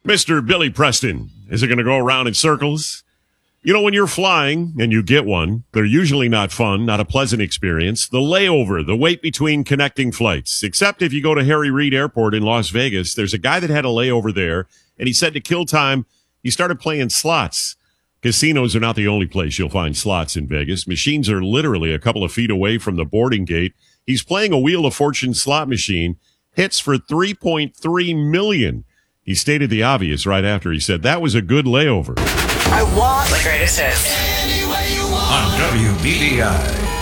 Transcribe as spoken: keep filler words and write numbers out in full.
Mister Billy Preston, is it going to go around in circles? You know, when you're flying and you get one, they're usually not fun, not a pleasant experience. The layover, the wait between connecting flights. Except if you go to Harry Reid Airport in Las Vegas, there's a guy that had a layover there, and he said to kill time, he started playing slots. Casinos are not the only place you'll find slots in Vegas. Machines are literally a couple of feet away from the boarding gate. He's playing a Wheel of Fortune slot machine, hits for three point three million dollars. He stated the obvious right after. He said, that was a good layover. I want the greatest hits. On W B D I.